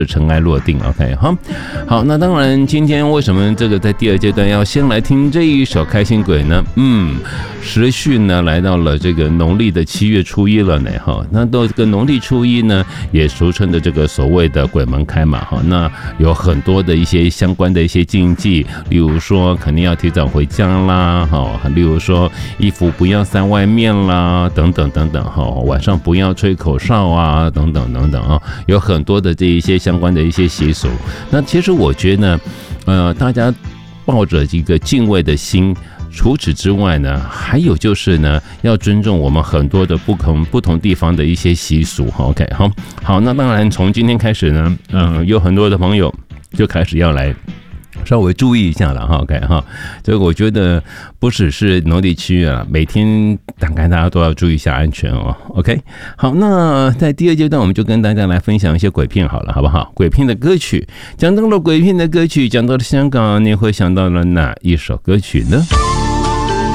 尘埃落定 ，OK 好，那当然，今天为什么这个在第二阶段要先来听这一首开心鬼呢？时序呢来到了这个农历的7月初1了呢，那这个农历初1呢，也俗称的这个所谓的鬼门开嘛，那有很多的一些相关的一些禁忌，例如说肯定要提早回家啦，例如说衣服不要在外面啦，等等等等，晚上不要吹口哨啊，等等等等啊，有很多的这一些相关的一些习俗。那其实我觉得呢，大家抱着一个敬畏的心。除此之外呢，还有就是呢，要尊重我们很多的不同地方的一些习俗。OK， 好，那当然从今天开始呢，有很多的朋友就开始要来稍微注意一下了 ，OK 这个我觉得不只是农历7月啊，每天大概大家都要注意一下安全哦。OK， 好，那在第二阶段我们就跟大家来分享一些鬼片好了，好不好？鬼片的歌曲，讲到了鬼片的歌曲，讲到了香港，你会想到了哪一首歌曲呢？